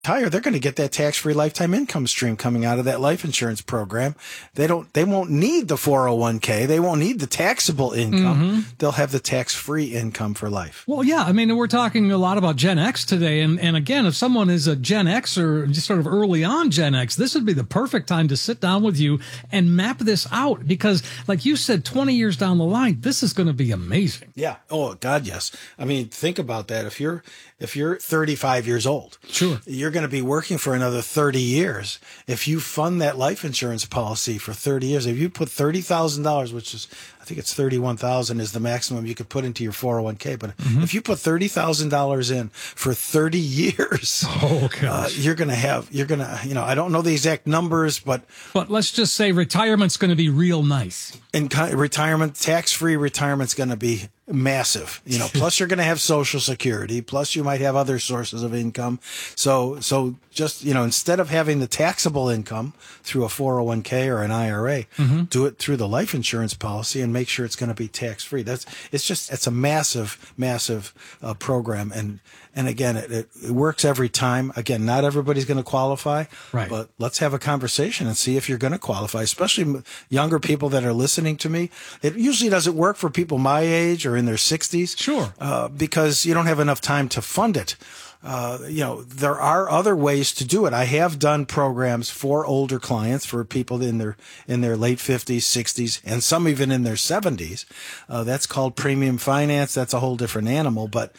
retire, they're going to get that tax-free lifetime income stream coming out of that life insurance program. They won't need the 401k. They won't need the taxable income. They'll have the tax-free income for life. Well, yeah. I mean, we're talking a lot about Gen X today. And again, if someone is a Gen X or just sort of early on Gen X, this would be the perfect time to sit down with you and map this out. Because like you said, 20 years down the line, this is going to be amazing. Yeah. Oh, God, yes. I mean, think about that. If you're 35 years old, sure, you're going to be working for another 30 years. If you fund that life insurance policy for 30 years, if you put $30,000, which is, I think it's $31,000 is the maximum you could put into your 401k. But if you put $30,000 in for 30 years, you're going to, I don't know the exact numbers, but let's just say retirement's going to be real nice. And retirement, tax-free retirement's going to be massive, plus you're going to have Social Security, plus you might have other sources of income. So just, instead of having the taxable income through a 401k or an IRA, do it through the life insurance policy and make sure it's going to be tax-free. It's a massive, massive program. And again, it works every time. Again, not everybody's going to qualify, right? But let's have a conversation and see if you're going to qualify, especially younger people that are listening to me. It usually doesn't work for people my age or in their 60s. Sure. Because you don't have enough time to fund it. There are other ways to do it. I have done programs for older clients, for people in their late 50s, 60s, and some even in their 70s. That's called premium finance. That's a whole different animal. But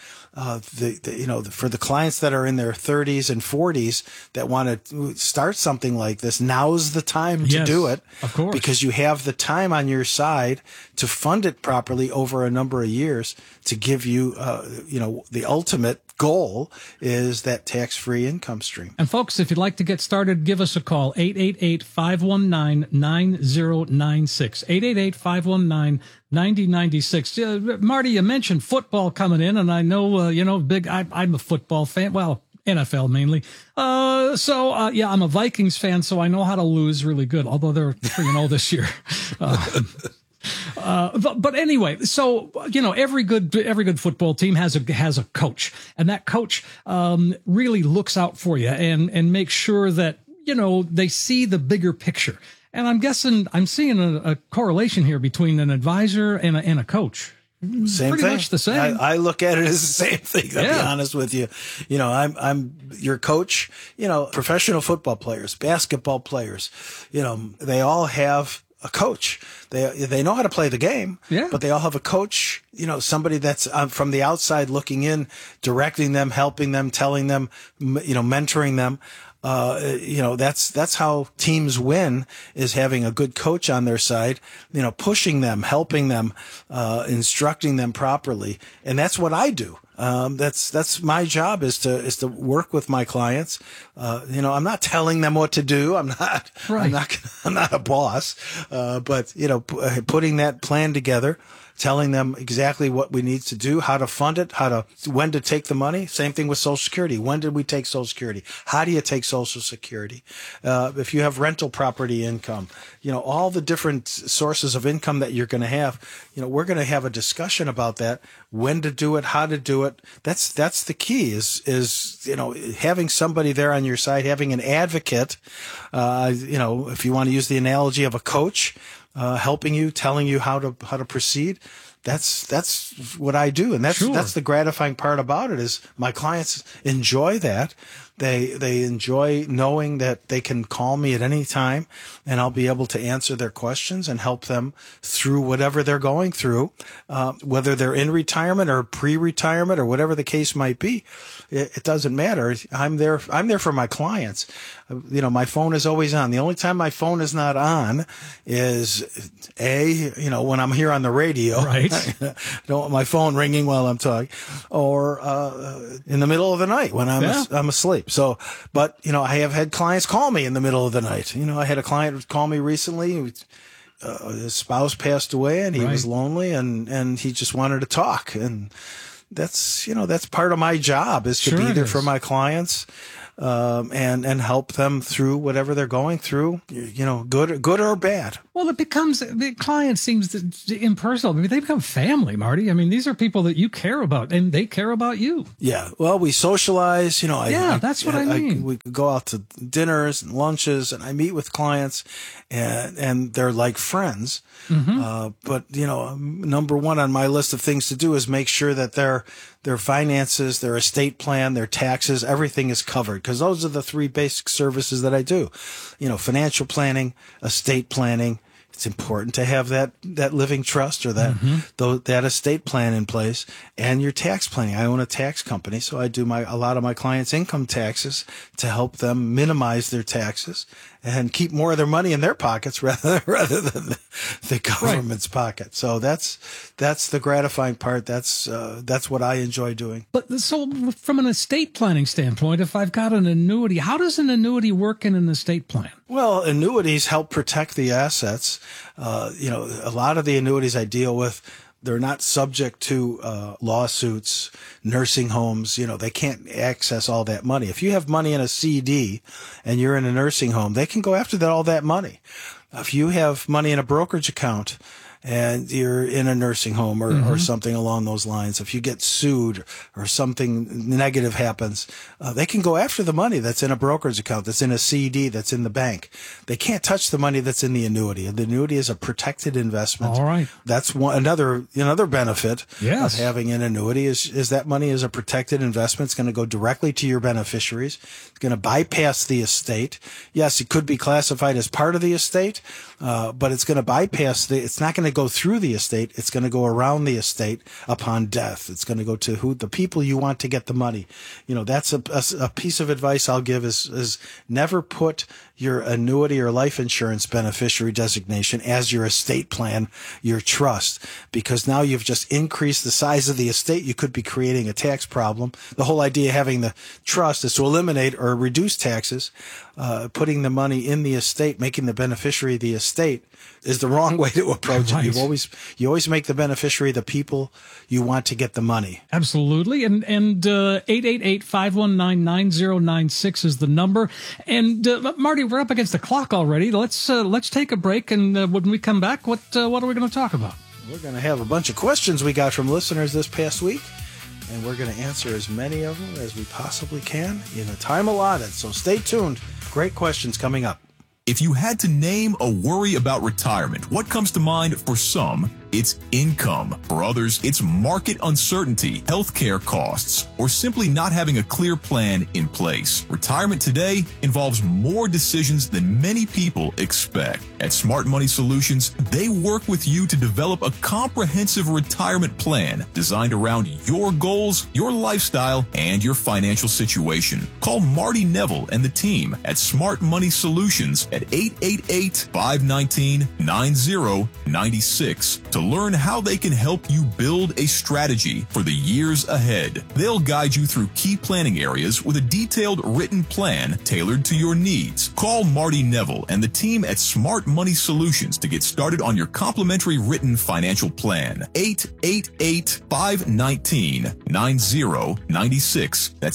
for the clients that are in their 30s and 40s that want to start something like this, now's the time to do it. Of course. Because you have the time on your side to fund it properly over a number of years to give you, the ultimate goal is that tax-free income stream. And folks, if you'd like to get started, give us a call, 888-519-9096, 888-519-9096. Marty, you mentioned football coming in, and I know, I'm a football fan. Well, NFL mainly. I'm a Vikings fan, so I know how to lose really good, although they're 3-0 this year. But anyway, so, every good football team has a coach, and that coach, really looks out for you and makes sure that, they see the bigger picture. And I'm seeing a correlation here between an advisor and a coach. Same Pretty thing. Much the same. I look at it as the same thing, to be honest with you. I'm your coach, professional football players, basketball players, they all have a coach. They know how to play the game, but they all have a coach, somebody that's from the outside looking in, directing them, helping them, telling them, mentoring them. That's how teams win, is having a good coach on their side, pushing them, helping them, instructing them properly. And that's what I do. That's my job, is to work with my clients. I'm not telling them what to do. I'm not a boss. But putting that plan together, telling them exactly what we need to do, how to fund it, when to take the money. Same thing with Social Security. When did we take Social Security? How do you take Social Security? If you have rental property income, all the different sources of income that you're going to have, we're going to have a discussion about that, when to do it, how to do it. That's the key is having somebody there on your side, having an advocate, if you want to use the analogy of a coach, helping you, telling you how to proceed. That's what I do. And that's the gratifying part about it, is my clients enjoy that. They enjoy knowing that they can call me at any time and I'll be able to answer their questions and help them through whatever they're going through, whether they're in retirement or pre-retirement or whatever the case might be. It doesn't matter. I'm there for my clients. My phone is always on. The only time my phone is not on is when I'm here on the radio. Right. I don't want my phone ringing while I'm talking, or in the middle of the night when I'm asleep. So, but I have had clients call me in the middle of the night. I had a client call me recently. His spouse passed away and he was lonely and he just wanted to talk. And that's part of my job, is to be there for my clients. and help them through whatever they're going through, good or bad. Well, the client seems impersonal. I mean, they become family, Marty. I mean, these are people that you care about, and they care about you. Yeah. Well, we socialize. That's what I mean. We go out to dinners and lunches, and I meet with clients, and they're like friends. Mm-hmm. But number one on my list of things to do is make sure that their finances, their estate plan, their taxes, everything is covered, because those are the three basic services that I do. Financial planning, estate planning. It's important to have that living trust or that estate plan in place, and your tax planning. I own a tax company, so I do a lot of my clients' income taxes to help them minimize their taxes and keep more of their money in their pockets rather than the government's pocket. So that's the gratifying part. That's what I enjoy doing. But so from an estate planning standpoint, if I've got an annuity, how does an annuity work in an estate plan? Well, annuities help protect the assets. A lot of the annuities I deal with, they're not subject to lawsuits, nursing homes. They can't access all that money. If you have money in a CD and you're in a nursing home, they can go after all that money. If you have money in a brokerage account and you're in a nursing home or something along those lines, if you get sued or something negative happens, they can go after the money that's in a brokerage account, that's in a CD, that's in the bank. They can't touch the money that's in the annuity. The annuity is a protected investment. All right. That's another benefit of having an annuity is that money is a protected investment. It's going to go directly to your beneficiaries. It's going to bypass the estate. Yes, it could be classified as part of the estate, but it's going to bypass it's not going to go through the estate. It's going to go around the estate upon death. It's going to go to the people you want to get the money. That's a piece of advice I'll give is never put your annuity or life insurance beneficiary designation as your estate plan, your trust, because now you've just increased the size of the estate. You could be creating a tax problem. The whole idea of having the trust is to eliminate or reduce taxes. Putting the money in the estate, making the beneficiary the estate, is the wrong way to approach it. You always make the beneficiary the people you want to get the money. Absolutely. And 888-519-9096 is the number. And Marty, we're up against the clock already. Let's take a break, and when we come back, what are we going to talk about? We're going to have a bunch of questions we got from listeners this past week, and we're going to answer as many of them as we possibly can in the time allotted. So stay tuned. Great questions coming up. If you had to name a worry about retirement, what comes to mind? For some, it's income. For others, it's market uncertainty, healthcare costs, or simply not having a clear plan in place. Retirement today involves more decisions than many people expect. At Smart Money Solutions, they work with you to develop a comprehensive retirement plan designed around your goals, your lifestyle, and your financial situation. Call Marty Neville and the team at Smart Money Solutions at 888-519-9096 to learn how they can help you build a strategy for the years ahead. They'll guide you through key planning areas with a detailed written plan tailored to your needs. Call Marty Neville and the team at Smart Money Solutions to get started on your complimentary written financial plan. 888-519-9096. That's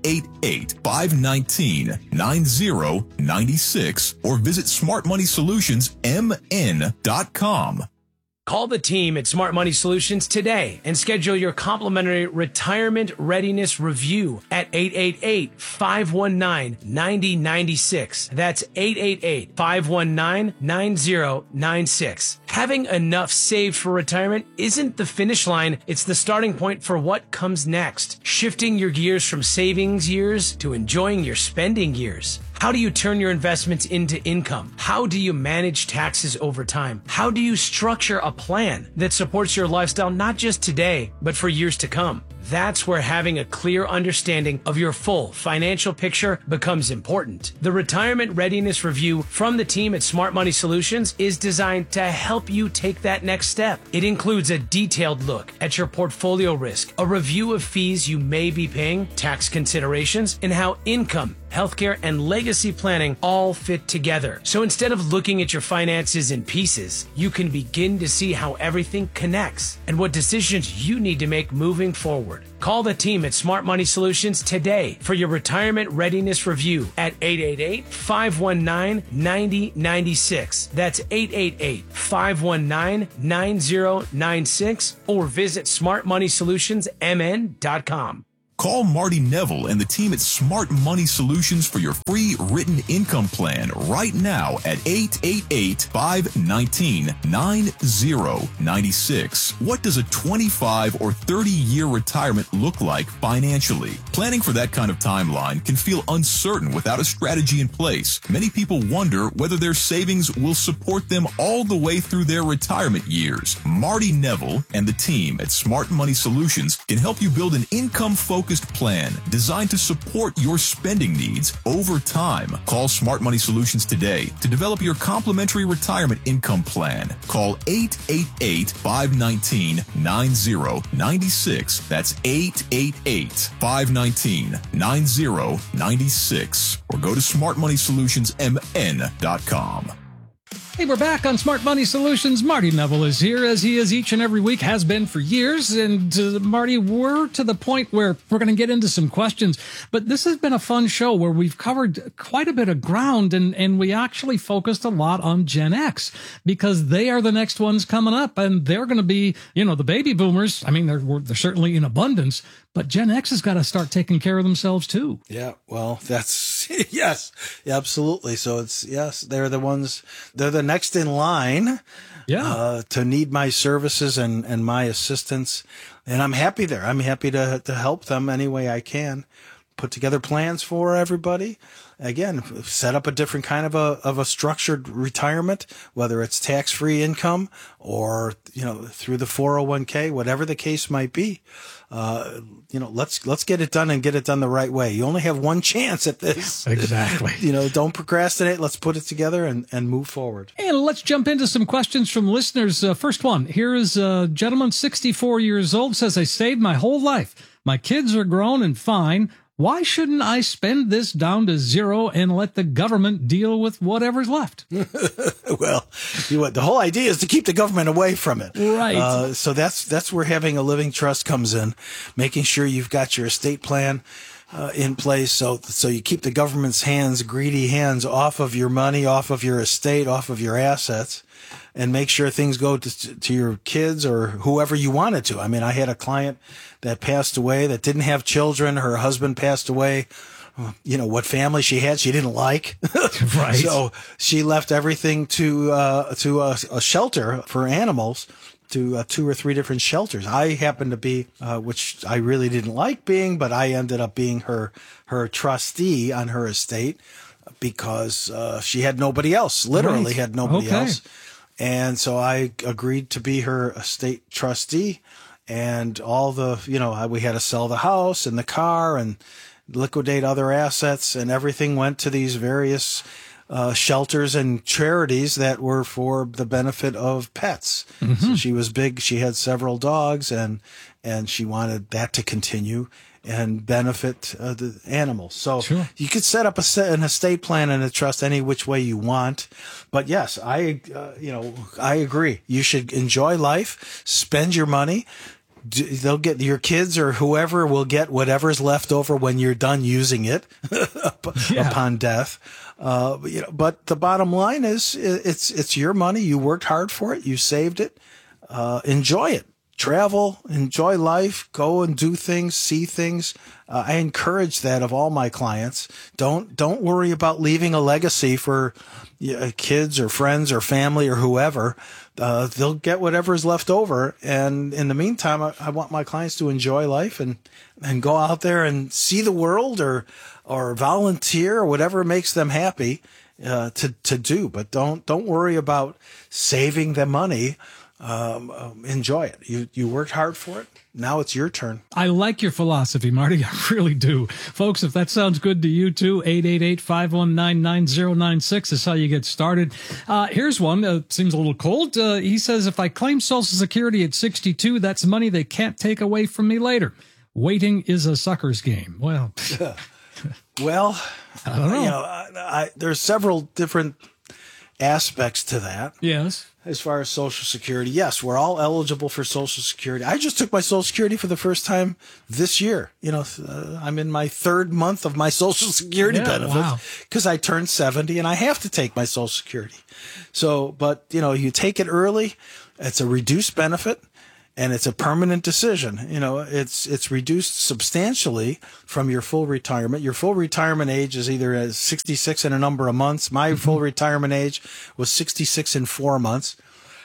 888-519-9096, or visit smartmoneysolutions.mn.com. Call the team at Smart Money Solutions today and schedule your complimentary retirement readiness review at 888-519-9096. That's 888-519-9096. Having enough saved for retirement isn't the finish line, it's the starting point for what comes next. Shifting your gears from savings years to enjoying your spending years. How do you turn your investments into income? How do you manage taxes over time? How do you structure a plan that supports your lifestyle not just today, but for years to come? That's where having a clear understanding of your full financial picture becomes important. The Retirement Readiness Review from the team at Smart Money Solutions is designed to help you take that next step. It includes a detailed look at your portfolio risk, a review of fees you may be paying, tax considerations, and how income, healthcare, and legacy planning all fit together. So instead of looking at your finances in pieces, you can begin to see how everything connects and what decisions you need to make moving forward. forward. Call the team at Smart Money Solutions today for your retirement readiness review at 888-519-9096. That's 888-519-9096 or visit smartmoneysolutionsmn.com. Call Marty Neville and the team at Smart Money Solutions for your free written income plan right now at 888-519-9096. What does a 25 or 30-year retirement look like financially? Planning for that kind of timeline can feel uncertain without a strategy in place. Many people wonder whether their savings will support them all the way through their retirement years. Marty Neville and the team at Smart Money Solutions can help you build an income-focused plan designed to support your spending needs over time. Call Smart Money Solutions today to develop your complimentary retirement income plan. Call 888-519-9096. That's 888-519-9096. Or go to smartmoneysolutionsmn.com. Hey, we're back on Smart Money Solutions. Marty Neville is here, as he is each and every week, has been for years. And Marty, we're to the point where we're going to get into some questions. But this has been a fun show where we've covered quite a bit of ground, and we actually focused a lot on Gen X because they are the next ones coming up, and they're going to be, the baby boomers. I mean, they're certainly in abundance, but Gen X has got to start taking care of themselves too. Yeah, well, that's yes, absolutely. So they're the next in line, to need my services and my assistance. And I'm happy there. I'm happy to help them any way I can. Put together plans for everybody. Again, set up a different kind of a structured retirement, whether it's tax-free income or, through the 401k, whatever the case might be. Let's get it done and get it done the right way. You only have one chance at this. Exactly. Don't procrastinate. Let's put it together and move forward. And let's jump into some questions from listeners. First one, here is a gentleman, 64 years old, says, I saved my whole life. My kids are grown and fine. Why shouldn't I spend this down to zero and let the government deal with whatever's left? Well, the whole idea is to keep the government away from it. Right. So that's where having a living trust comes in, making sure you've got your estate plan in place so you keep the government's greedy hands off of your money, off of your estate, off of your assets, and make sure things go to your kids or whoever you want it to. I mean, I had a client that passed away that didn't have children. Her husband passed away. What family she had, she didn't like. Right. So she left everything to a shelter for animals, to 2 or 3 different shelters. I happened to be, which I really didn't like being, but I ended up being her trustee on her estate because she had nobody else, literally had nobody else. And so I agreed to be her estate trustee, and all we had to sell the house and the car and liquidate other assets, and everything went to these various shelters and charities that were for the benefit of pets. Mm-hmm. So she was big. She had several dogs, and she wanted that to continue and benefit the animals. So sure. You could set up an estate plan and a trust any which way you want. But yes, I agree. You should enjoy life, spend your money. They'll get your kids or whoever will get whatever's left over when you're done using it upon death. But the bottom line is it's your money. You worked hard for it. You saved it. Enjoy it. Travel, enjoy life, go and do things, see things. I encourage that of all my clients. Don't worry about leaving a legacy for kids or friends or family or whoever. They'll get whatever is left over. And in the meantime, I want my clients to enjoy life and go out there and see the world or volunteer or whatever makes them happy to do. But don't worry about saving the money. Enjoy it. You worked hard for it. Now it's your turn. I like your philosophy, Marty. I really do. Folks, if that sounds good to you too, 888-519-9096 is how you get started. Here's one. Seems a little cold. He says, if I claim Social Security at 62, that's money they can't take away from me later. Waiting is a sucker's game. Well, I don't know. There's several different aspects to that. Yes. As far as Social Security, yes, we're all eligible for Social Security. I just took my Social Security for the first time this year. I'm in my 3rd month of my Social Security benefits because I turned 70 and I have to take my Social Security. So, but you take it early. It's a reduced benefit. And it's a permanent decision. It's reduced substantially from your full retirement. Your full retirement age is either at 66 in a number of months. My full retirement age was 66 in 4 months.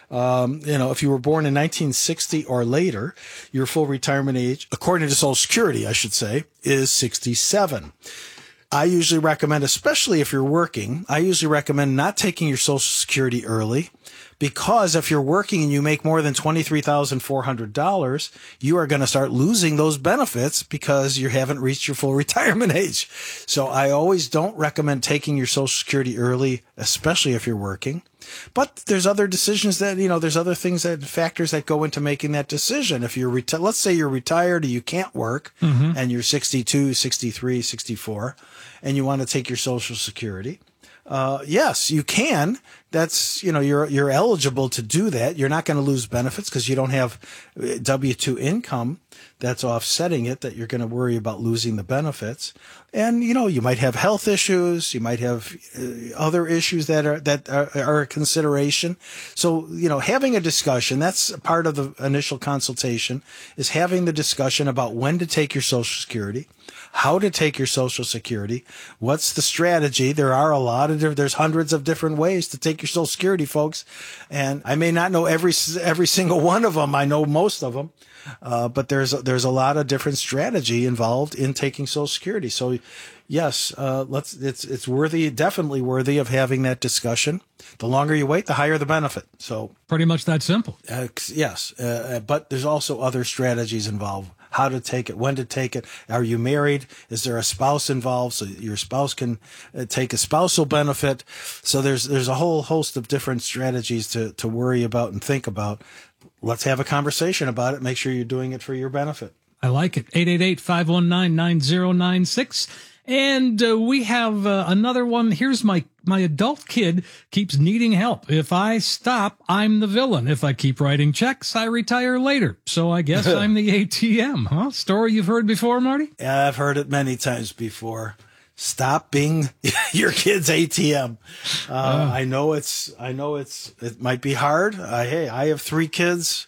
If you were born in 1960 or later, your full retirement age, according to Social Security, I should say, is 67. I usually recommend, especially if you're working, not taking your Social Security early. Because if you're working and you make more than $23,400, you are going to start losing those benefits because you haven't reached your full retirement age. So I always don't recommend taking your Social Security early, especially if you're working. But there's other decisions that, there's other factors that go into making that decision. If you're let's say you're retired or you can't work and you're 62, 63, 64, and you want to take your Social Security. Yes, you can. That's, you're eligible to do that. You're not going to lose benefits because you don't have W-2 income that's offsetting it, that you're going to worry about losing the benefits. And, you might have health issues. You might have other issues that are a consideration. So, having a discussion, that's part of the initial consultation, is having the discussion about when to take your Social Security, how to take your Social Security, what's the strategy. There's hundreds of different ways to take your Social Security, folks. And I may not know every single one of them. I know most of them. But there's a lot of different strategy involved in taking Social Security. So yes, it's definitely worthy of having that discussion. The longer you wait, the higher the benefit. So pretty much that simple. Yes. But there's also other strategies involved. How to take it, when to take it. Are you married? Is there a spouse involved? So your spouse can take a spousal benefit. So there's a whole host of different strategies to worry about and think about. Let's have a conversation about it. Make sure you're doing it for your benefit. I like it. 888-519-9096. And we have another one. Here's my adult kid keeps needing help. If I stop, I'm the villain. If I keep writing checks, I retire later. So I guess I'm the ATM, huh? Story you've heard before, Marty? Yeah, I've heard it many times before. Stop being your kid's ATM. I know it might be hard. I have 3 kids.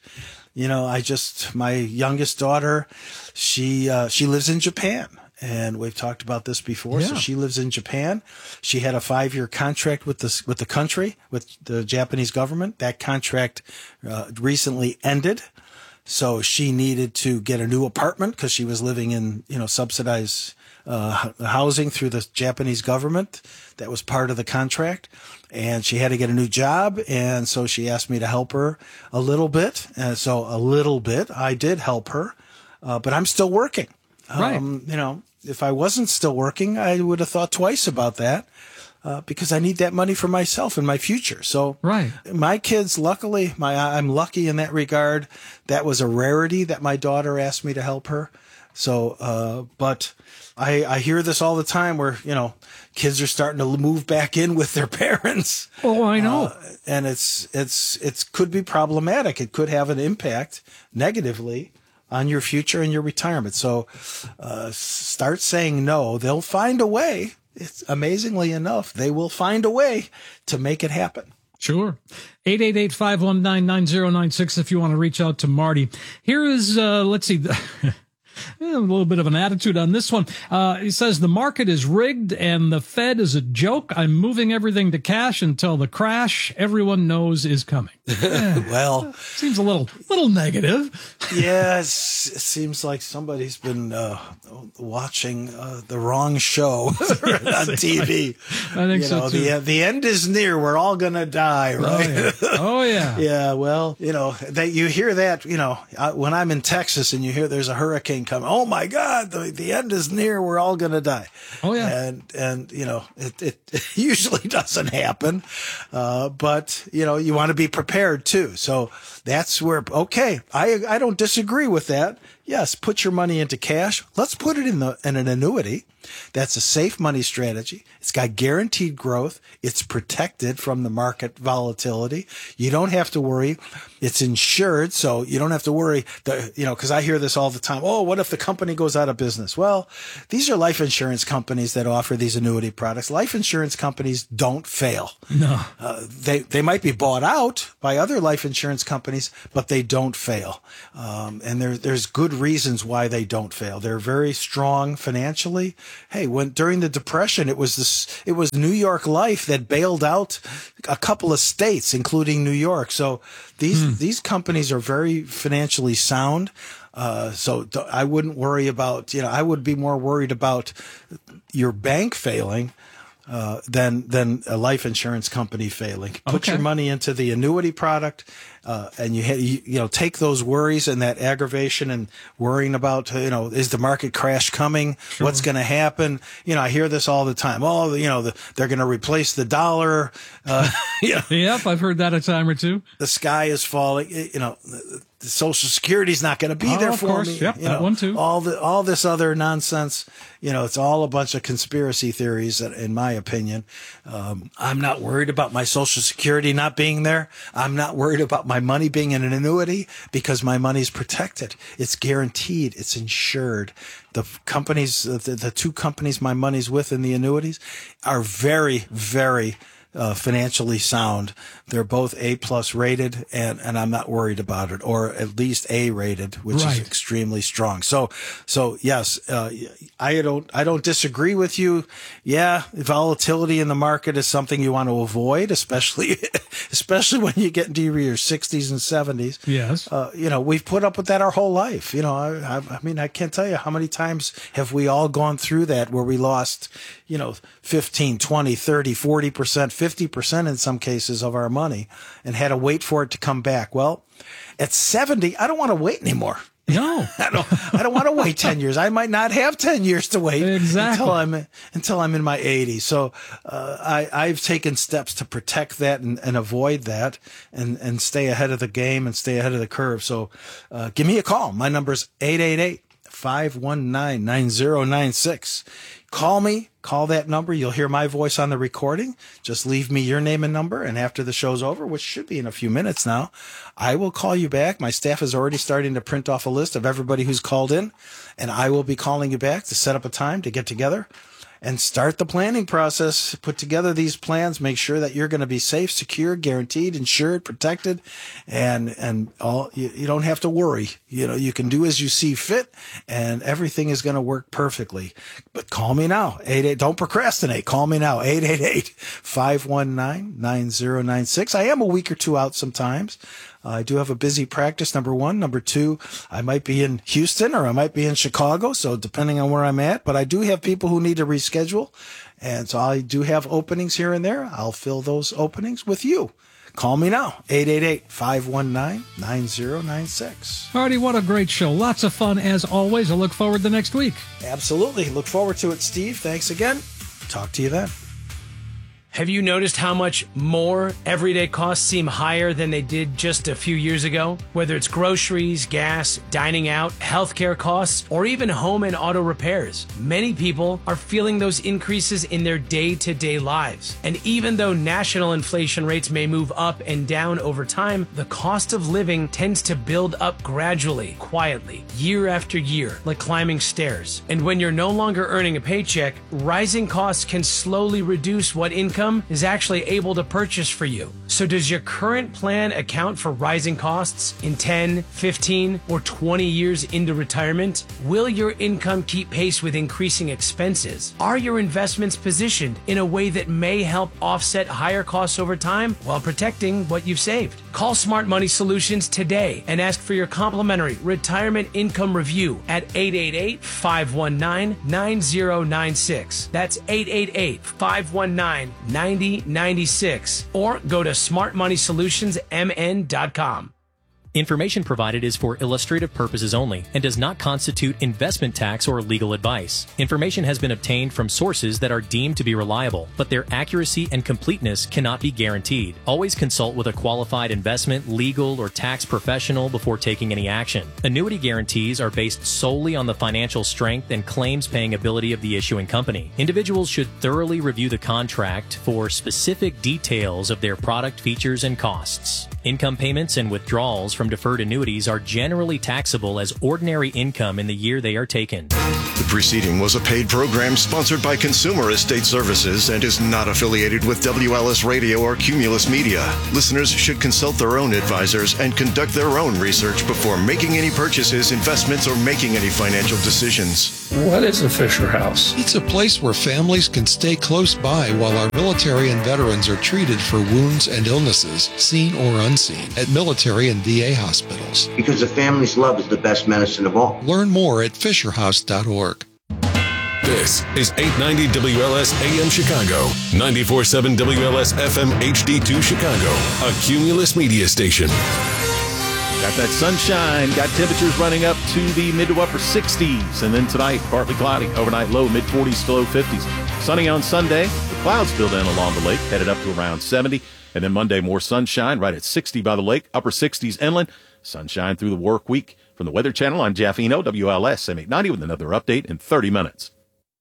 My youngest daughter, she lives in Japan. And we've talked about this before. Yeah. So she lives in Japan. She had a 5-year contract with the country, with the Japanese government. That contract recently ended. So she needed to get a new apartment because she was living in, subsidized housing through the Japanese government. That was part of the contract. And she had to get a new job. And so she asked me to help her a little bit. And so a little bit, I did help her. But I'm still working. Right. If I wasn't still working, I would have thought twice about that because I need that money for myself and my future. So right. My kids, luckily, I'm lucky in that regard. That was a rarity that my daughter asked me to help her. So, but I hear this all the time where, kids are starting to move back in with their parents. Oh, I know. And it could be problematic. It could have an impact negatively on your future and your retirement. So start saying no. They'll find a way. It's amazingly enough, they will find a way to make it happen. Sure. 888-519-9096 if you want to reach out to Marty. Here is, let's see, a little bit of an attitude on this one. He says the market is rigged and the Fed is a joke. I'm moving everything to cash until the crash everyone knows is coming. Well, seems a little negative. Yeah, it seems like somebody's been watching the wrong show on TV. I think so too. The end is near. We're all gonna die, right? Oh yeah. Yeah. Well, that you hear that. When I'm in Texas and you hear there's a hurricane coming. Oh my God, the end is near. We're all gonna die. Oh yeah. And it usually doesn't happen, but you want to be prepared too. So that's where I don't disagree with that. yes, put your money into cash. Let's put it in an annuity. That's a safe money strategy. It's got guaranteed growth. It's protected from the market volatility. You don't have to worry. It's insured, so you don't have to worry because I hear this all the time. Oh, what if the company goes out of business? Well, these are life insurance companies that offer these annuity products. Life insurance companies don't fail. No. They might be bought out by other life insurance companies, but they don't fail. And there's good reasons why they don't fail. They're very strong financially. Hey, during the Depression, it was New York Life that bailed out a couple of states, including New York. So these companies are very financially sound. So I wouldn't worry about, I would be more worried about your bank failing than a life insurance company failing. Put your money into the annuity product, and you take those worries and that aggravation and worrying about, is the market crash coming? Sure. What's going to happen? I hear this all the time. Oh, they're going to replace the dollar. Yep, I've heard that a time or two. The sky is falling. The Social Security's not going to be there for me. Yep, that one too. All this other nonsense. It's all a bunch of conspiracy theories, in my opinion. I'm not worried about my Social Security not being there. I'm not worried about my money being in an annuity because my money's protected. It's guaranteed. It's insured. The companies, the two companies my money's with in the annuities are very, very financially sound. They're both A+ rated, and I'm not worried about it, or at least A rated, which is extremely strong. So yes, I don't disagree with you. Yeah, volatility in the market is something you want to avoid, especially when you get into your 60s and 70s. Yes. We've put up with that our whole life. I mean, I can't tell you how many times have we all gone through that where we lost, 15, 20, 30, 40%, 50% in some cases of our money and had to wait for it to come back. Well, at 70, I don't want to wait anymore. No, I don't want to wait 10 years. I might not have 10 years to wait until I'm in my 80s. So, I've taken steps to protect that and avoid that and stay ahead of the game and stay ahead of the curve. So, give me a call. My number's 888-519-9096. Call me, call that number. You'll hear my voice on the recording. Just leave me your name and number. And after the show's over, which should be in a few minutes now, I will call you back. My staff is already starting to print off a list of everybody who's called in, and I will be calling you back to set up a time to get together and start the planning process, put together these plans, make sure that you're going to be safe, secure, guaranteed, insured, protected, and all. You don't have to worry. You can do as you see fit, and everything is going to work perfectly. But call me now. Don't procrastinate. Call me now. 888-519-9096. I am a week or two out sometimes. I do have a busy practice, number one. Number two, I might be in Houston or I might be in Chicago, so depending on where I'm at. But I do have people who need to reschedule, and so I do have openings here and there. I'll fill those openings with you. Call me now, 888-519-9096. Artie, what a great show. Lots of fun as always. I look forward to next week. Absolutely. Look forward to it, Steve. Thanks again. Talk to you then. Have you noticed how much more everyday costs seem higher than they did just a few years ago? Whether it's groceries, gas, dining out, healthcare costs, or even home and auto repairs, many people are feeling those increases in their day-to-day lives. And even though national inflation rates may move up and down over time, the cost of living tends to build up gradually, quietly, year after year, like climbing stairs. And when you're no longer earning a paycheck, rising costs can slowly reduce what income is actually able to purchase for you. So does your current plan account for rising costs in 10, 15, or 20 years into retirement? Will your income keep pace with increasing expenses? Are your investments positioned in a way that may help offset higher costs over time while protecting what you've saved? Call Smart Money Solutions today and ask for your complimentary retirement income review at 888-519-9096. That's 888-519-9096. Or go to smartmoneysolutionsmn.com. Information provided is for illustrative purposes only and does not constitute investment tax or legal advice. Information has been obtained from sources that are deemed to be reliable, but their accuracy and completeness cannot be guaranteed. Always consult with a qualified investment, legal, or tax professional before taking any action. Annuity guarantees are based solely on the financial strength and claims-paying ability of the issuing company. Individuals should thoroughly review the contract for specific details of their product features and costs. Income payments and withdrawals from deferred annuities are generally taxable as ordinary income in the year they are taken. The preceding was a paid program sponsored by Consumer Estate Services and is not affiliated with WLS Radio or Cumulus Media. Listeners should consult their own advisors and conduct their own research before making any purchases, investments, or making any financial decisions. What is a Fisher House? It's a place where families can stay close by while our military and veterans are treated for wounds and illnesses, seen or unseen, at military and VA hospitals. Because the family's love is the best medicine of all. Learn more at FisherHouse.org. This is 890 WLS AM Chicago, 94.7 WLS FM HD2 Chicago, a Cumulus Media station. Got that sunshine, got temperatures running up to the mid to upper 60s. And then tonight, partly cloudy, overnight low, mid 40s to low 50s. Sunny on Sunday, the clouds build in along the lake, headed up to around 70. And then Monday, more sunshine, right at 60 by the lake, upper 60s inland. Sunshine through the work week. From the Weather Channel, I'm Jeff Eno, WLS M890 with another update in 30 minutes.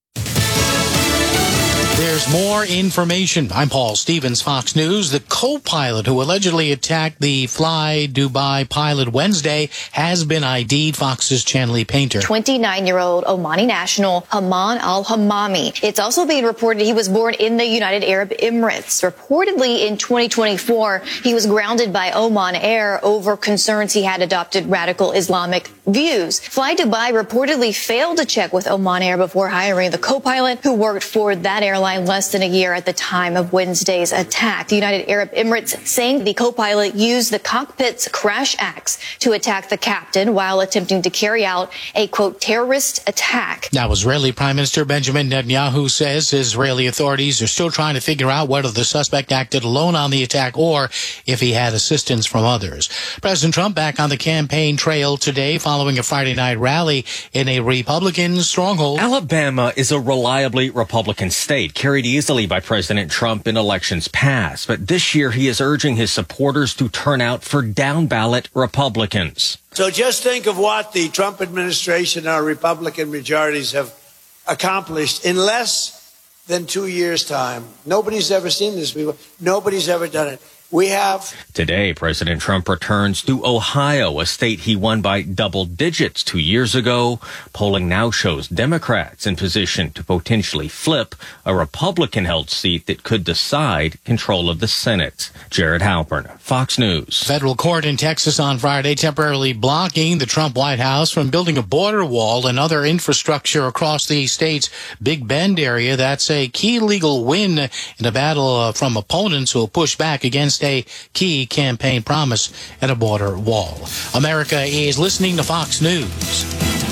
There's more information. I'm Paul Stevens, Fox News. The co-pilot who allegedly attacked the Fly Dubai pilot Wednesday has been ID'd. Fox's Chanley Painter. 29-year-old Omani national Haman al-Hamami. It's also being reported he was born in the United Arab Emirates. Reportedly in 2024, he was grounded by Oman Air over concerns he had adopted radical Islamic views. Fly Dubai reportedly failed to check with Oman Air before hiring the co-pilot who worked for that airline less than a year at the time of Wednesday's attack. The United Arab Emirates saying the co-pilot used the cockpit's crash axe to attack the captain while attempting to carry out a, quote, terrorist attack. Now, Israeli Prime Minister Benjamin Netanyahu says Israeli authorities are still trying to figure out whether the suspect acted alone on the attack or if he had assistance from others. President Trump back on the campaign trail today following a Friday night rally in a Republican stronghold. Alabama is a reliably Republican state, carried easily by President Trump in elections past. But this year, he is urging his supporters to turn out for down-ballot Republicans. So just think of what the Trump administration and our Republican majorities have accomplished in less than 2 years' time. Nobody's ever seen this before. Nobody's ever done it. We have. Today, President Trump returns to Ohio, a state he won by double digits 2 years ago. Polling now shows Democrats in position to potentially flip a Republican-held seat that could decide control of the Senate. Jared Halpern, Fox News. Federal court in Texas on Friday temporarily blocking the Trump White House from building a border wall and other infrastructure across the state's Big Bend area. That's a key legal win in a battle from opponents who will push back against a key campaign promise at a border wall. America is listening to Fox News.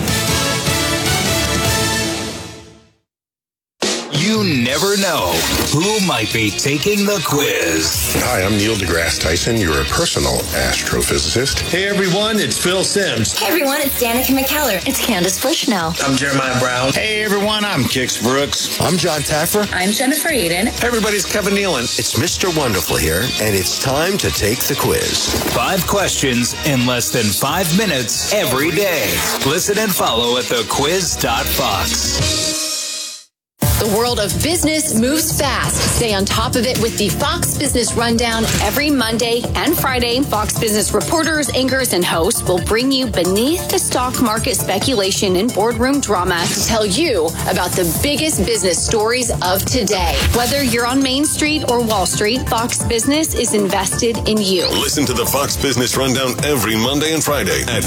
You never know who might be taking the quiz. Hi, I'm Neil deGrasse Tyson, your personal astrophysicist. Hey everyone, it's Phil Simms. Hey everyone, it's Danica McKellar. It's Candace Bushnell. I'm Jeremiah Brown. Hey everyone, I'm Kix Brooks. I'm John Taffer. I'm Jennifer Eden. Hey everybody, it's Kevin Nealon. It's Mr. Wonderful here, and it's time to take the quiz. 5 questions in less than 5 minutes every day. Listen and follow at thequiz.fox. The world of business moves fast. Stay on top of it with the Fox Business Rundown every Monday and Friday. Fox Business reporters, anchors, and hosts will bring you beneath the stock market speculation and boardroom drama to tell you about the biggest business stories of today. Whether you're on Main Street or Wall Street, Fox Business is invested in you. Listen to the Fox Business Rundown every Monday and Friday at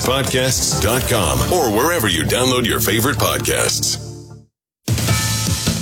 foxbusinesspodcasts.com or wherever you download your favorite podcasts.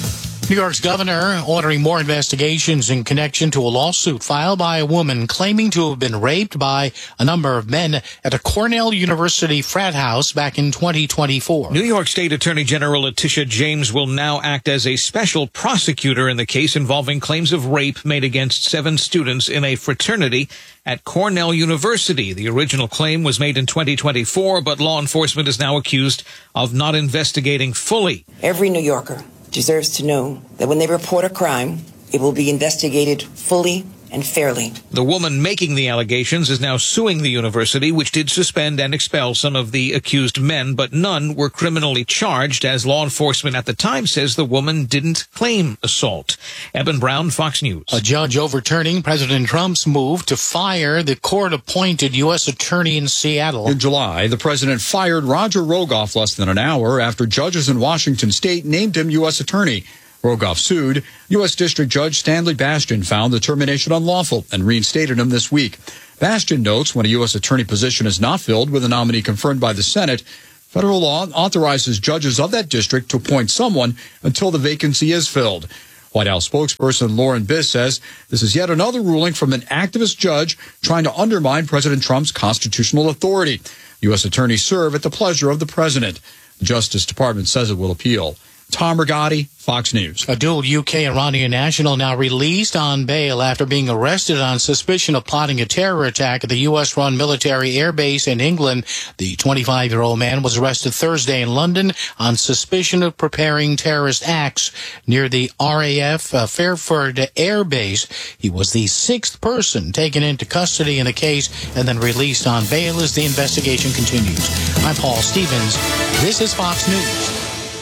New York's governor ordering more investigations in connection to a lawsuit filed by a woman claiming to have been raped by a number of men at a Cornell University frat house back in 2024. New York State Attorney General Letitia James will now act as a special prosecutor in the case involving claims of rape made against 7 students in a fraternity at Cornell University. The original claim was made in 2024, but law enforcement is now accused of not investigating fully. Every New Yorker deserves to know that when they report a crime, it will be investigated fully and fairly. The woman making the allegations is now suing the university, which did suspend and expel some of the accused men, but none were criminally charged, as law enforcement at the time says the woman didn't claim assault. Eben Brown, Fox News. A judge overturning President Trump's move to fire the court-appointed U.S. attorney in Seattle. In July, the president fired Roger Rogoff less than an hour after judges in Washington state named him U.S. attorney. Rogoff sued. U.S. District Judge Stanley Bastian found the termination unlawful and reinstated him this week. Bastian notes when a U.S. attorney position is not filled with a nominee confirmed by the Senate, federal law authorizes judges of that district to appoint someone until the vacancy is filled. White House spokesperson Lauren Biss says this is yet another ruling from an activist judge trying to undermine President Trump's constitutional authority. U.S. attorneys serve at the pleasure of the president. The Justice Department says it will appeal. Tom Rigotti, Fox News. A dual UK-Iranian national now released on bail after being arrested on suspicion of plotting a terror attack at the U.S.-run military air base in England. The 25-year-old man was arrested Thursday in London on suspicion of preparing terrorist acts near the RAF Fairford Air Base. He was the 6th person taken into custody in the case and then released on bail as the investigation continues. I'm Paul Stevens. This is Fox News.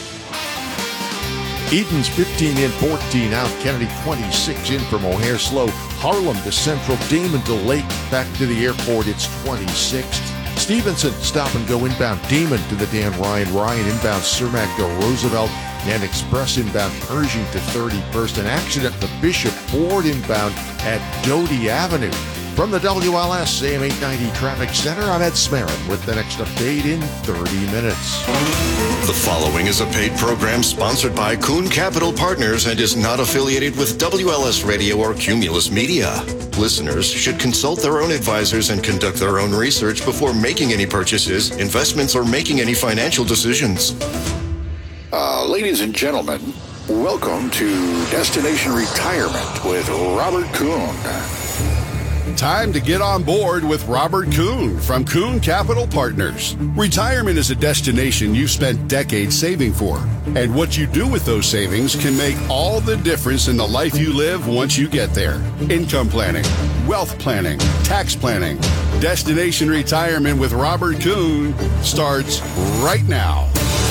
Eden's 15 in, 14 out. Kennedy 26 in from O'Hare Slow. Harlem to Central. Damon to Lake. Back to the airport. It's 26. Stevenson stop and go inbound. Damon to the Dan Ryan. Ryan inbound. Cermak to Roosevelt. And Express inbound. Pershing to 31st. An accident at the Bishop Ford inbound at Doty Avenue. From the WLS AM 890 Traffic Center, I'm Ed Smarin with the next update in 30 minutes. The following is a paid program sponsored by Kuhn Capital Partners and is not affiliated with WLS Radio or Cumulus Media. Listeners should consult their own advisors and conduct their own research before making any purchases, investments, or making any financial decisions. Ladies and gentlemen, welcome to Destination Retirement with Robert Kuhn. Time to get on board with Robert Kuhn from Kuhn Capital Partners. Retirement is a destination you've spent decades saving for. And what you do with those savings can make all the difference in the life you live once you get there. Income planning, wealth planning, tax planning. Destination Retirement with Robert Kuhn starts right now.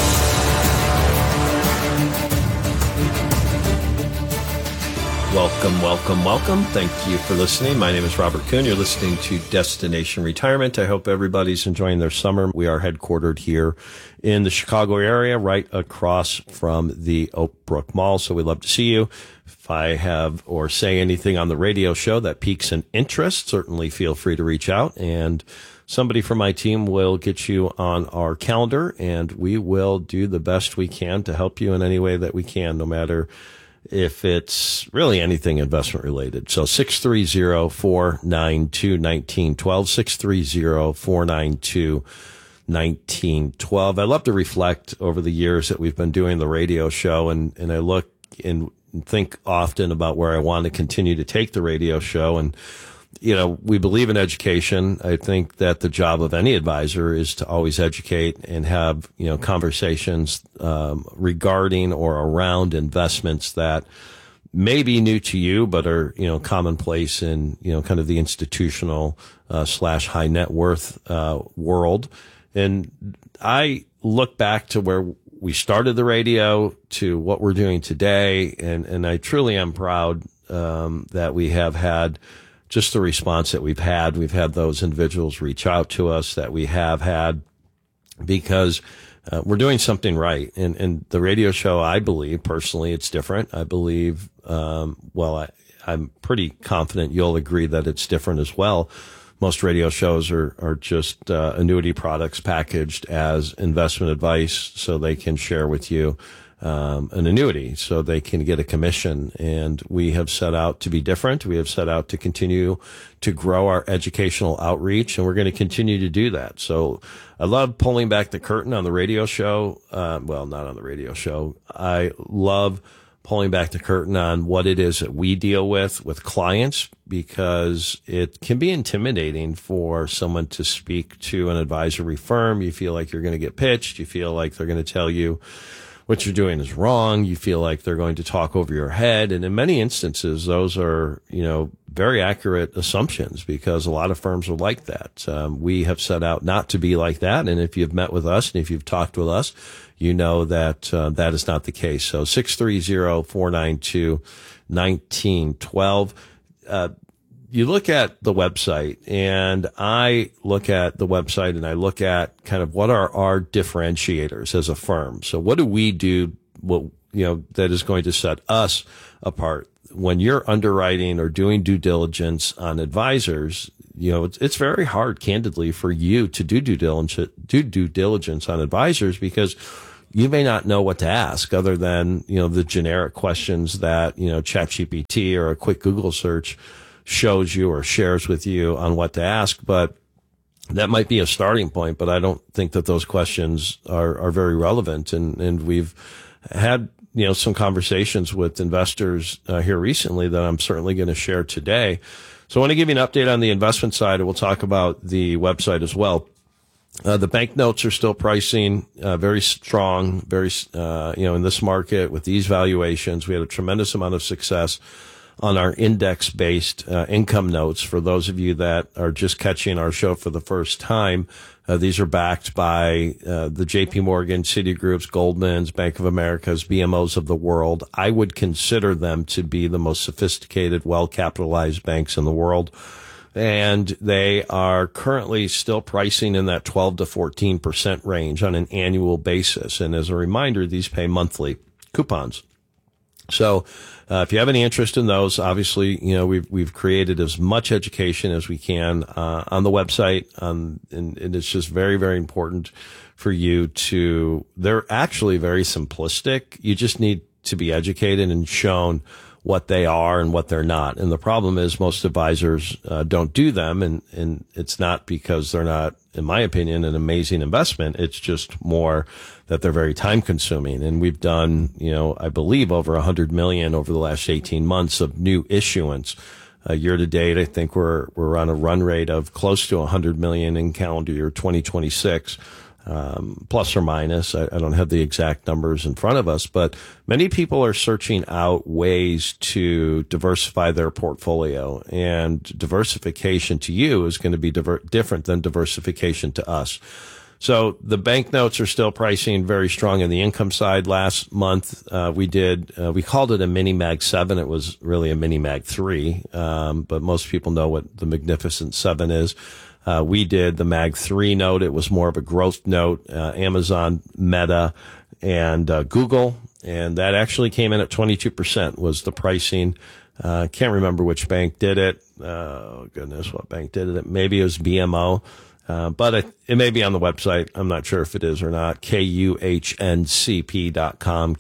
Welcome, welcome, welcome. Thank you for listening. My name is Robert Kuhn. You're listening to Destination Retirement. I hope everybody's enjoying their summer. We are headquartered here in the Chicago area, right across from the Oak Brook Mall. So we'd love to see you. If I have or say anything on the radio show that piques an interest, certainly feel free to reach out, and somebody from my team will get you on our calendar, and we will do the best we can to help you in any way that we can, no matter if it's really anything investment related. So 630-492-1912, 630-492-1912. I love to reflect over the years that we've been doing the radio show, and I look and think often about where I want to continue to take the radio show. And, you know, we believe in education. I think that the job of any advisor is to always educate and have, you know, conversations regarding or around investments that may be new to you, but are, you know, commonplace in, you know, kind of the institutional / high net worth world. And I look back to where we started the radio to what we're doing today, and I truly am proud that we have had just the response that we've had. We've had those individuals reach out to us that we have had, because we're doing something right. And the radio show, I believe personally, it's different. I believe, I'm pretty confident you'll agree that it's different as well. Most radio shows are just annuity products packaged as investment advice, so they can share with you an annuity so they can get a commission. And we have set out to be different. We have set out to continue to grow our educational outreach, and we're going to continue to do that. So I love pulling back the curtain on the radio show. Well, not on the radio show. I love pulling back the curtain on what it is that we deal with clients, because it can be intimidating for someone to speak to an advisory firm. You feel like you're going to get pitched. You feel like they're going to tell you what you're doing is wrong. You feel like they're going to talk over your head. And in many instances, those are, very accurate assumptions, because a lot of firms are like that. We have set out not to be like that. And if you've met with us and if you've talked with us, you know that that is not the case. So 630-492-1912. You look at the website, and I look at the website, and I look at kind of what are our differentiators as a firm. So what do we do, that is going to set us apart? When you're underwriting or doing due diligence on advisors, it's very hard, candidly, for you to do due diligence on advisors, because you may not know what to ask other than, the generic questions that, ChatGPT or a quick Google search shows you or shares with you on what to ask. But that might be a starting point, but I don't think that those questions are very relevant. And we've had, some conversations with investors here recently that I'm certainly going to share today. So I want to give you an update on the investment side, and we'll talk about the website as well. The bank notes are still pricing very strong, very in this market with these valuations. We had a tremendous amount of success on our index-based income notes. For those of you that are just catching our show for the first time, these are backed by the J.P. Morgan, Citigroups, Goldman's, Bank of America's, BMOs of the world. I would consider them to be the most sophisticated, well-capitalized banks in the world. And they are currently still pricing in that 12 to 14% range on an annual basis. And as a reminder, these pay monthly coupons. So if you have any interest in those, obviously, we've created as much education as we can on the website, and it's just very, very important for you to. They're actually very simplistic. You just need to be educated and shown what they are and what they're not. And the problem is most advisors don't do them, and it's not because they're not, in my opinion, an amazing investment. It's just more that they're very time consuming. And we've done, I believe over 100 million over the last 18 months of new issuance. Year to date, I think we're on a run rate of close to 100 million in calendar year 2026. Plus or minus. I don't have the exact numbers in front of us, but many people are searching out ways to diversify their portfolio, and diversification to you is going to be different than diversification to us. So the bank notes are still pricing very strong in the income side. Last month, we called it a mini mag 7. It was really a mini mag 3. But most people know what the Magnificent 7 is. We did the Mag 3 note. It was more of a growth note, Amazon, Meta, and Google. And that actually came in at 22% was the pricing. Can't remember which bank did it. Oh, goodness, what bank did it? Maybe it was BMO. But it may be on the website. I'm not sure if it is or not. KUHNCP.com,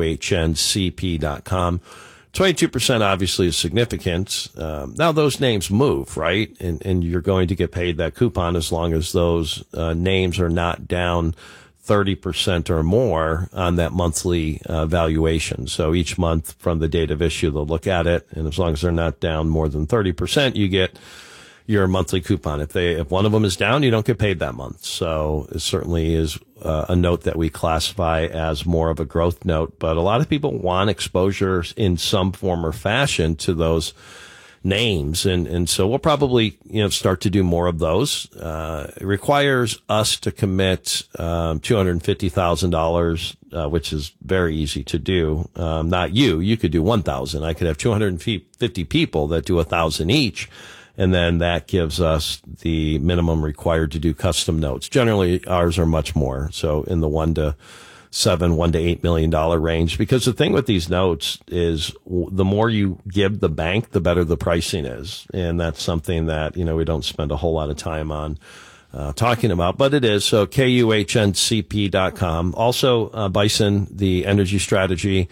KUHNCP.com. 22% obviously is significant. Now those names move, right? And you're going to get paid that coupon as long as those names are not down 30% or more on that monthly valuation. So each month from the date of issue, they'll look at it. And as long as they're not down more than 30%, you get your monthly coupon. If one of them is down, you don't get paid that month. So it certainly is a note that we classify as more of a growth note. But a lot of people want exposure in some form or fashion to those names. And so we'll probably, start to do more of those. It requires us to commit $250,000, which is very easy to do. Not you could do 1,000. I could have 250 people that do 1,000 each. And then that gives us the minimum required to do custom notes. Generally, ours are much more. So in the $1 to $8 million range. Because the thing with these notes is the more you give the bank, the better the pricing is. And that's something that, we don't spend a whole lot of time on talking about, but it is. So KUHNCP.com. Also, Bison, the energy strategy.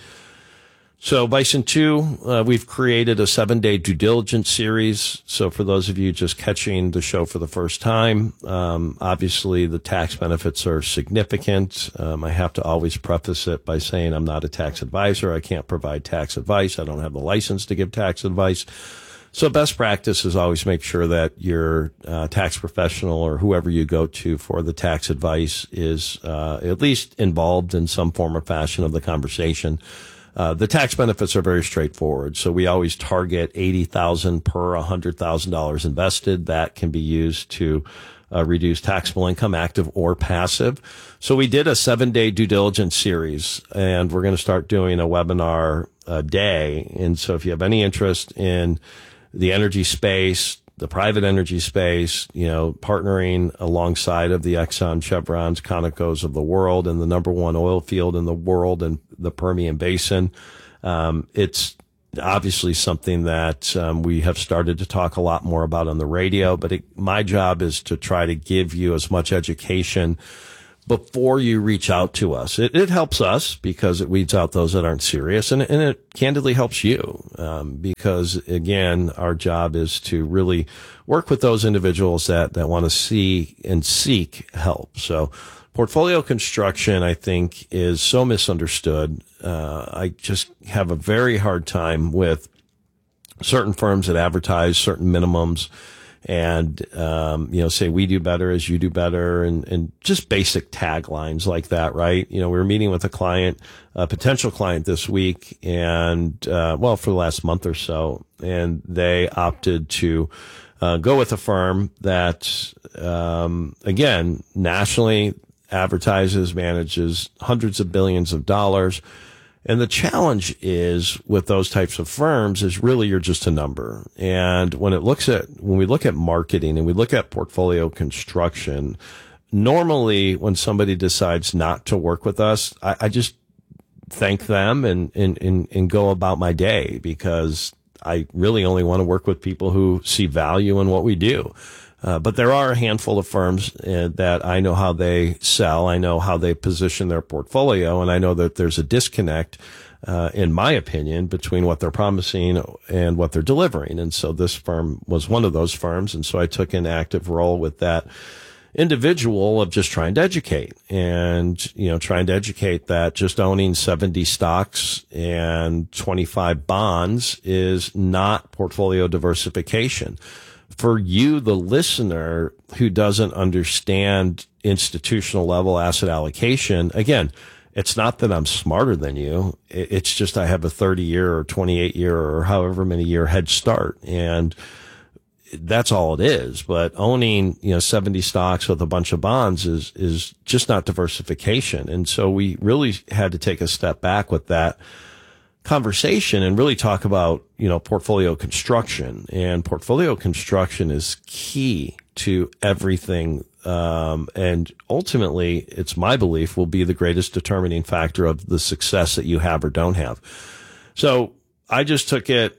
So Bison 2, we've created a 7-day due diligence series. So for those of you just catching the show for the first time, obviously the tax benefits are significant. I have to always preface it by saying I'm not a tax advisor. I can't provide tax advice. I don't have the license to give tax advice. So best practice is always make sure that your tax professional or whoever you go to for the tax advice is at least involved in some form or fashion of the conversation. The tax benefits are very straightforward. So we always target $80,000 per $100,000 invested. That can be used to reduce taxable income, active or passive. So we did a 7-day due diligence series, and we're going to start doing a webinar a day. And so if you have any interest in the energy space, the private energy space, partnering alongside of the Exxon, Chevrons, Conocos of the world and the number one oil field in the world and the Permian Basin. It's obviously something that we have started to talk a lot more about on the radio, but my job is to try to give you as much education before you reach out to us. It helps us because it weeds out those that aren't serious, and it candidly helps you because, again, our job is to really work with those individuals that want to see and seek help. So portfolio construction, I think, is so misunderstood. I just have a very hard time with certain firms that advertise certain minimums and, say we do better as you do better and just basic taglines like that, right? We were meeting with a potential client this week and, for the last month or so, and they opted to, go with a firm that, again, nationally advertises, manages hundreds of billions of dollars. And the challenge is with those types of firms is really you're just a number. And when we look at marketing and we look at portfolio construction, normally when somebody decides not to work with us, I just thank them and go about my day because I really only want to work with people who see value in what we do. But there are a handful of firms that I know how they sell. I know how they position their portfolio. And I know that there's a disconnect, in my opinion, between what they're promising and what they're delivering. And so this firm was one of those firms. And so I took an active role with that individual of just trying to educate and, trying to educate that just owning 70 stocks and 25 bonds is not portfolio diversification. For you, the listener who doesn't understand institutional level asset allocation, again, it's not that I'm smarter than you. It's just I have a 30-year or 28-year or however many year head start. And that's all it is. But owning, 70 stocks with a bunch of bonds is just not diversification. And so we really had to take a step back with that conversation and really talk about, portfolio construction. And portfolio construction is key to everything. And ultimately, it's my belief will be the greatest determining factor of the success that you have or don't have. So I just took it,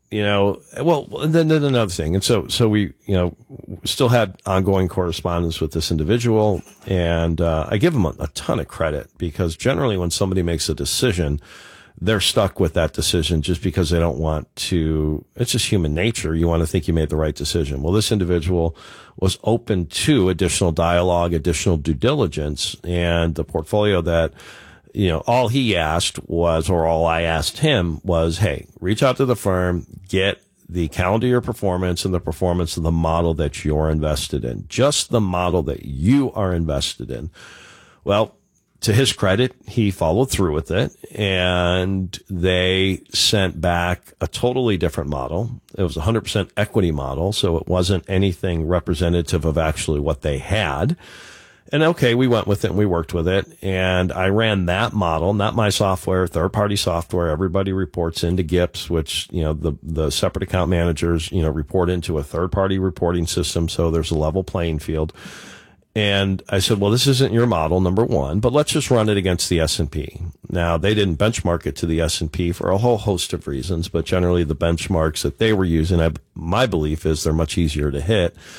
and then another thing. And so we, still had ongoing correspondence with this individual. And, I give him a ton of credit because generally when somebody makes a decision, they're stuck with that decision just because they don't want to. It's just human nature. You want to think you made the right decision. Well, this individual was open to additional dialogue, additional due diligence, and the portfolio that, all he asked was, or all I asked him was, hey, reach out to the firm, get the calendar year performance and the performance of the model that you're invested in, just the model that you are invested in. Well, to his credit, he followed through with it, and they sent back a totally different model. It was a 100% equity model, so it wasn't anything representative of actually what they had. And okay, we went with it and we worked with it, and I ran that model, not my software, third-party software. Everybody reports into GIPS, which, the separate account managers, report into a third-party reporting system, so there's a level playing field. And I said, well, this isn't your model, number one, but let's just run it against the S&P. Now, they didn't benchmark it to the S&P for a whole host of reasons, but generally the benchmarks that they were using, my belief is they're much easier to hit.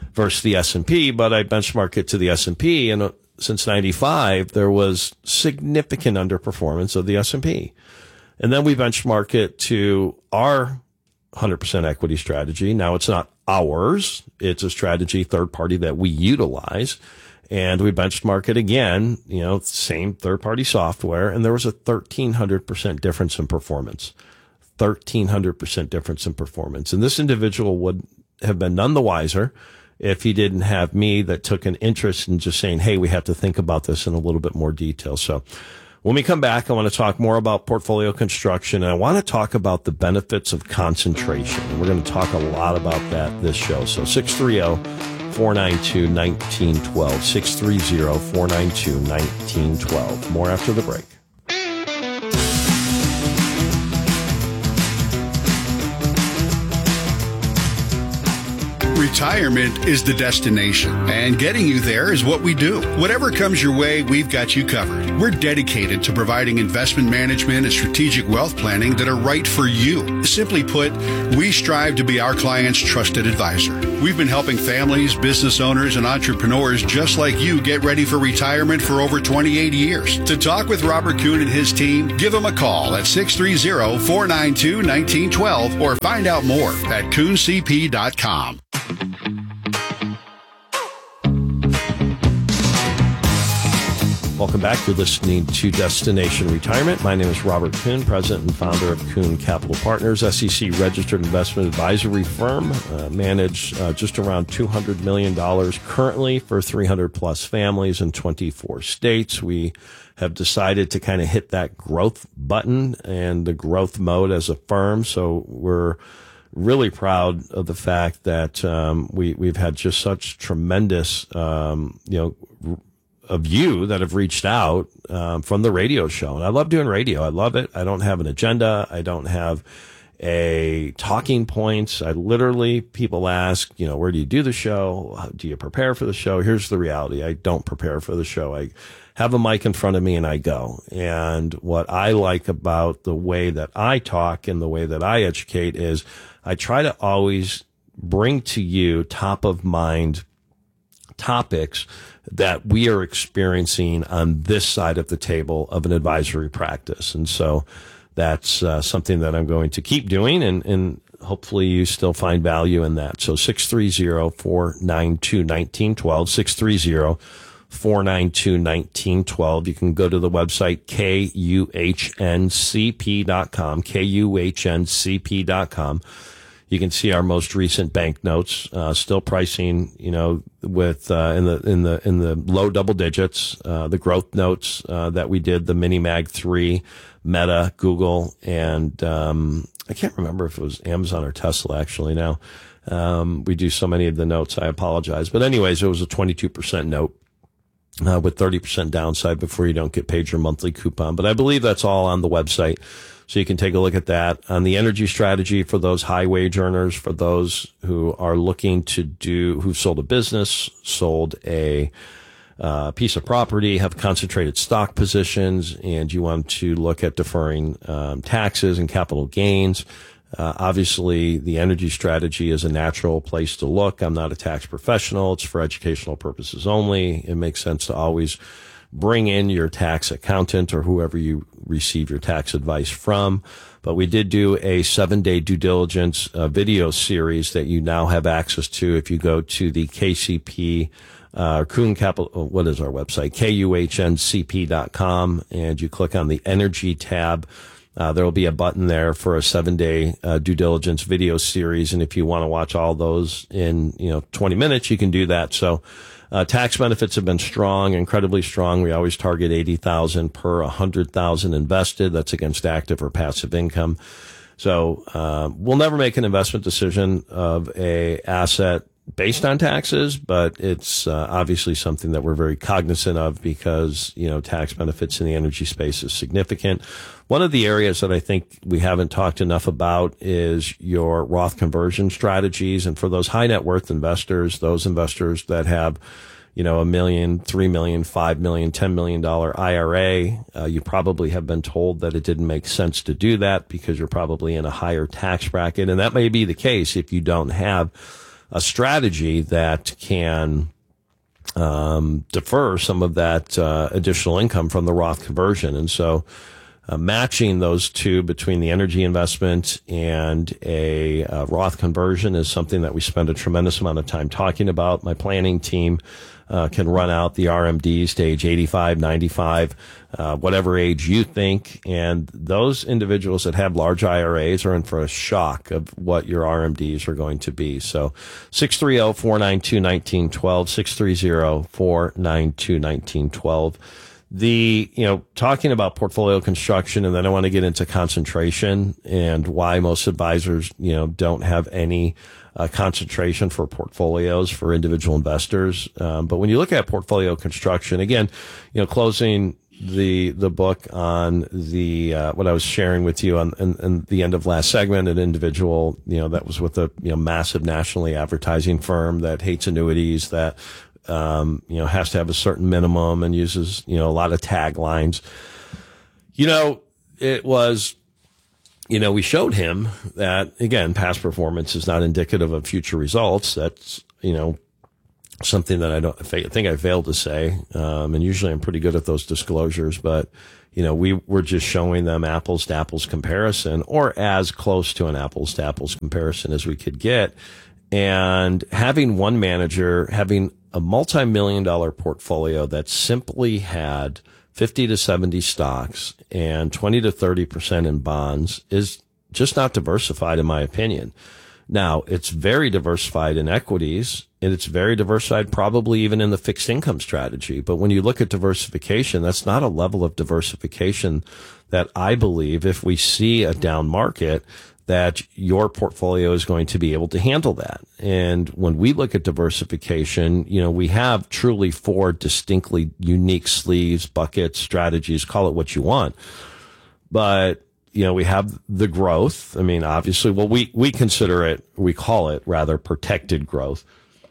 versus the S&P, but I benchmark it to the S&P, and since 95, there was significant underperformance of the S&P. And then we benchmark it to our 100% equity strategy. Now, it's not ours. It's a strategy, third party, that we utilize. And we benchmark it again, same third party software. And there was a 1,300% difference in performance. 1,300% difference in performance. And this individual would have been none the wiser if he didn't have me that took an interest in just saying, hey, we have to think about this in a little bit more detail. So when we come back, I want to talk more about portfolio construction, and I want to talk about the benefits of concentration. And we're going to talk a lot about that this show. So 630-492-1912, 630-492-1912. More after the break. Retirement is the destination, and getting you there is what we do. Whatever comes your way, we've got you covered. We're dedicated to providing investment management and strategic wealth planning that are right for you. Simply put, we strive to be our clients' trusted advisor. We've been helping families, business owners, and entrepreneurs just like you get ready for retirement for over 28 years. To talk with Robert Kuhn and his team, give him a call at 630-492-1912 or find out more at KuhnCP.com. Welcome back. You're listening to Destination Retirement. My name is Robert Kuhn, president and founder of Kuhn Capital Partners, SEC-registered investment advisory firm. Manage just around $200 million currently for 300-plus families in 24 states. We have decided to kind of hit that growth button and the growth mode as a firm. So we're really proud of the fact that we've had just such tremendous, of you that have reached out from the radio show. And I love doing radio. I love it. I don't have an agenda. I don't have a talking points. I literally, people ask, where do you do the show? Do you prepare for the show? Here's the reality. I don't prepare for the show. I have a mic in front of me and I go. And what I like about the way that I talk and the way that I educate is I try to always bring to you top of mind topics that we are experiencing on this side of the table of an advisory practice. And so that's something that I'm going to keep doing, and hopefully you still find value in that. So 630-492-1912, 630-492-1912. You can go to the website KUHNCP.com, KUHNCP.com. You can see our most recent bank notes, still pricing, with, in the low double digits, the growth notes, that we did, the Mini Mag 3, Meta, Google, and, I can't remember if it was Amazon or Tesla actually now. We do so many of the notes. I apologize. But anyways, it was a 22% note, with 30% downside before you don't get paid your monthly coupon. But I believe that's all on the website. So you can take a look at that. On the energy strategy for those high wage earners, for those who are looking who've sold a business, sold a piece of property, have concentrated stock positions, and you want to look at deferring taxes and capital gains. Obviously, the energy strategy is a natural place to look. I'm not a tax professional. It's for educational purposes only. It makes sense to always bring in your tax accountant or whoever you receive your tax advice from. But we did do a 7-day due diligence video series that you now have access to if you go to the KCP, Kuhn Capital, what is our website? KUHNCP.com, and you click on the energy tab. There will be a button there for a 7-day due diligence video series. And if you want to watch all those in, 20 minutes, you can do that. So, tax benefits have been strong, incredibly strong. We always target $80,000 per $100,000 invested. That's against active or passive income. So, we'll never make an investment decision of a asset based on taxes, but it's obviously something that we're very cognizant of because, tax benefits in the energy space is significant. One of the areas that I think we haven't talked enough about is your Roth conversion strategies. And for those high net worth investors, those investors that have, $1 million, $3 million, $5 million, $10 million IRA, you probably have been told that it didn't make sense to do that because you're probably in a higher tax bracket. And that may be the case if you don't have a strategy that can defer some of that additional income from the Roth conversion. And so matching those two between the energy investment and a Roth conversion is something that we spend a tremendous amount of time talking about. My planning team can run out the RMDs to age 85, 95, whatever age you think. And those individuals that have large IRAs are in for a shock of what your RMDs are going to be. So 630-492-1912, 630-492-1912. Talking about portfolio construction, and then I want to get into concentration and why most advisors, don't have any concentration for portfolios for individual investors. But when you look at portfolio construction, again, closing the book on the what I was sharing with you on the end of last segment, an individual, that was with a massive nationally advertising firm that hates annuities, that has to have a certain minimum and uses, a lot of taglines. It was, we showed him that, again, past performance is not indicative of future results. That's, something that I think I failed to say. And usually I'm pretty good at those disclosures, but, we were just showing them apples to apples comparison, or as close to an apples to apples comparison as we could get. And having one manager, having a multi-million-dollar portfolio that simply had 50 to 70 stocks and 20 to 30% in bonds is just not diversified, in my opinion. Now, it's very diversified in equities, and it's very diversified probably even in the fixed income strategy. But when you look at diversification, that's not a level of diversification that I believe, if we see a down market, that your portfolio is going to be able to handle that. And when we look at diversification, we have truly 4 distinctly unique sleeves, buckets, strategies, call it what you want. But, we have the growth. I mean, obviously, we consider it, we call it rather protected growth.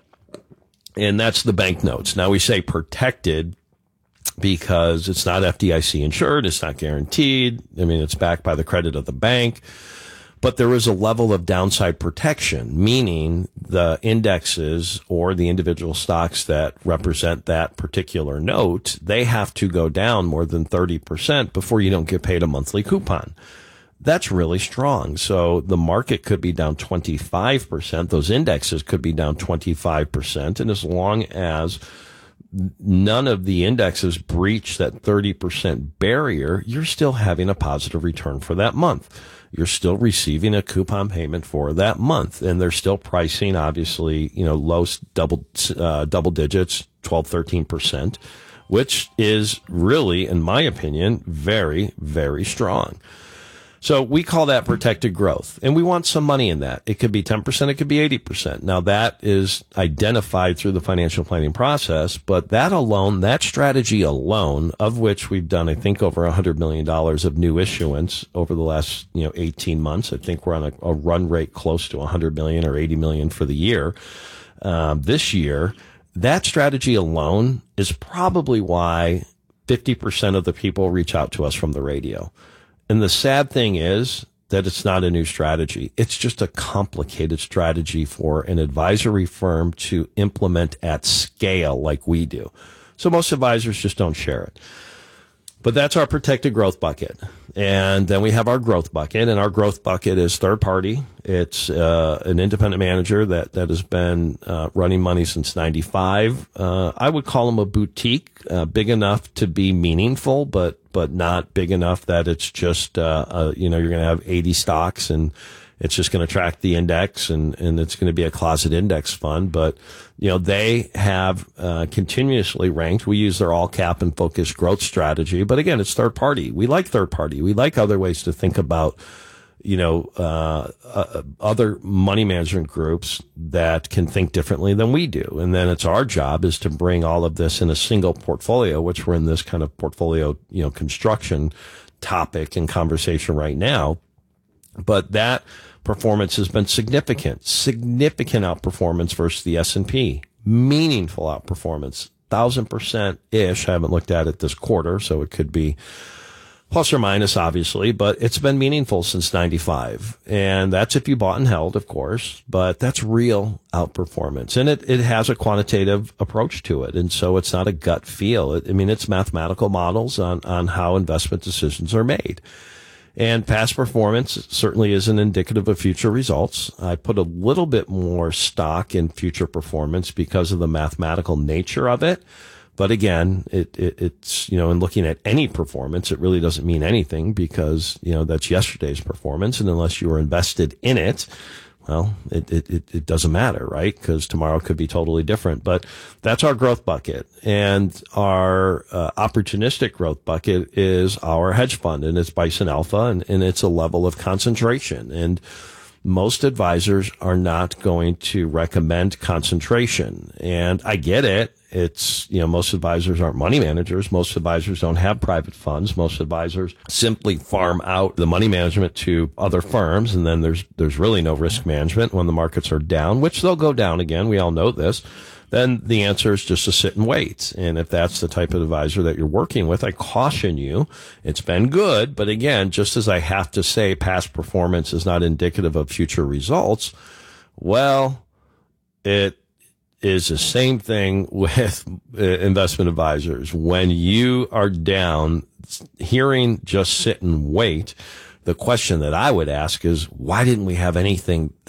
And that's the banknotes. Now we say protected because it's not FDIC insured. It's not guaranteed. I mean, it's backed by the credit of the bank. But there is a level of downside protection, meaning the indexes or the individual stocks that represent that particular note, they have to go down more than 30% before you don't get paid a monthly coupon. That's really strong. So the market could be down 25%. Those indexes could be down 25%. And as long as none of the indexes breach that 30% barrier, you're still having a positive return for that month. You're still receiving a coupon payment for that month, and they're still pricing, obviously, low double digits, 12, 13%, which is really, in my opinion, very, very strong. So we call that protected growth, and we want some money in that. It could be 10%, it could be 80%. Now that is identified through the financial planning process, but that alone, that strategy alone, of which we've done, I think, over $100 million of new issuance over the last, 18 months. I think we're on a run rate close to 100 million or 80 million for the year. This year, that strategy alone is probably why 50% of the people reach out to us from the radio. And the sad thing is that it's not a new strategy. It's just a complicated strategy for an advisory firm to implement at scale like we do. So most advisors just don't share it. But that's our protected growth bucket. And then we have our growth bucket, and our growth bucket is third party. It's an independent manager that has been running money since 95. I would call them a boutique, big enough to be meaningful, but not big enough that it's just you're going to have 80 stocks and it's just going to track the index and it's going to be a closet index fund. But, they have continuously ranked. We use their all cap and focus growth strategy. But again, it's third party. We like third party. We like other ways to think about, other money management groups that can think differently than we do. And then it's our job is to bring all of this in a single portfolio, which we're in this kind of portfolio, construction topic and conversation right now. But that performance has been significant outperformance versus the S&P, meaningful outperformance, 1,000% ish. I haven't looked at it this quarter, so it could be plus or minus, obviously, but it's been meaningful since 95. And that's if you bought and held, of course, but that's real outperformance. And it has a quantitative approach to it. And so it's not a gut feel. It's mathematical models on how investment decisions are made. And past performance certainly isn't indicative of future results. I put a little bit more stock in future performance because of the mathematical nature of it. But again, it's, in looking at any performance, it really doesn't mean anything because, that's yesterday's performance. And unless you were invested in it, well, it doesn't matter, right? Because tomorrow could be totally different. But that's our growth bucket. And our opportunistic growth bucket is our hedge fund, and it's Bison Alpha, and it's a level of concentration. And most advisors are not going to recommend concentration. And I get it. It's, most advisors aren't money managers. Most advisors don't have private funds. Most advisors simply farm out the money management to other firms. And then there's really no risk management when the markets are down, which they'll go down again. We all know this. Then the answer is just to sit and wait. And if that's the type of advisor that you're working with, I caution you, it's been good. But again, just as I have to say past performance is not indicative of future results, well, it is the same thing with investment advisors. When you are down, hearing just sit and wait, the question that I would ask is, why didn't we have anything